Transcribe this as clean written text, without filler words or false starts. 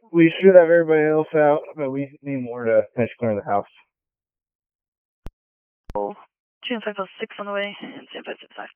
We should have everybody else out, but we need more to finish clearing the house. Oh, 2-5 +6 on the way, and 565.